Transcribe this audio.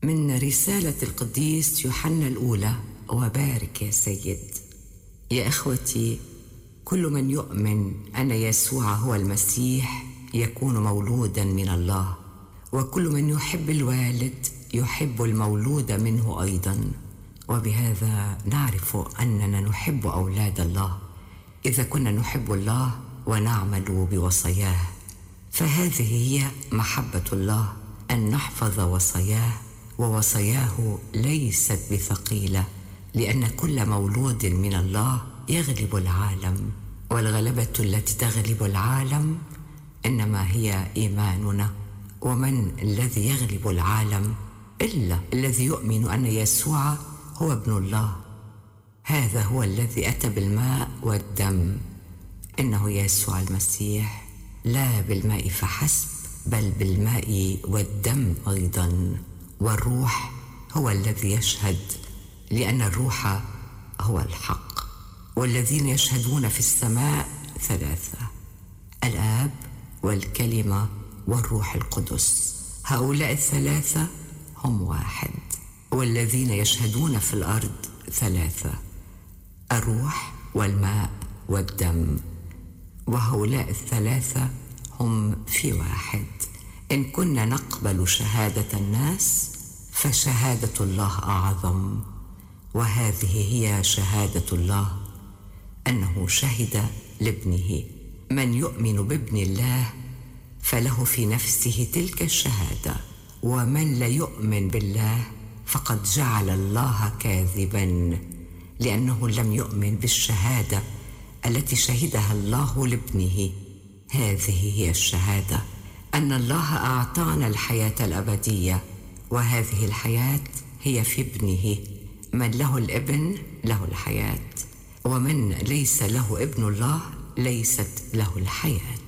من رسالة القديس يوحنا الأولى. وبارك يا سيد. يا إخوتي، كل من يؤمن أن يسوع هو المسيح يكون مولودا من الله، وكل من يحب الوالد يحب المولود منه أيضا، وبهذا نعرف أننا نحب أولاد الله إذا كنا نحب الله ونعمل بوصاياه. فهذه هي محبة الله، أن نحفظ وصاياه، ووصاياه ليست بثقيلة، لأن كل مولود من الله يغلب العالم، والغلبة التي تغلب العالم إنما هي إيماننا. ومن الذي يغلب العالم إلا الذي يؤمن أن يسوع هو ابن الله. هذا هو الذي أتى بالماء والدم، إنه يسوع المسيح، لا بالماء فحسب بل بالماء والدم أيضا. والروح هو الذي يشهد، لأن الروح هو الحق. والذين يشهدون في السماء ثلاثة: الآب والكلمة والروح القدس، هؤلاء الثلاثة هم واحد. والذين يشهدون في الأرض ثلاثة: الروح والماء والدم، وهؤلاء الثلاثة هم في واحد. إن كنا نقبل شهادة الناس فشهادة الله أعظم، وهذه هي شهادة الله، أنه شهد لابنه. من يؤمن بابن الله فله في نفسه تلك الشهادة، ومن لا يؤمن بالله فقد جعل الله كاذبا، لأنه لم يؤمن بالشهادة التي شهدها الله لابنه. هذه هي الشهادة، أن الله أعطانا الحياة الأبدية، وهذه الحياة هي في ابنه. من له الابن له الحياة، ومن ليس له ابن الله ليست له الحياة.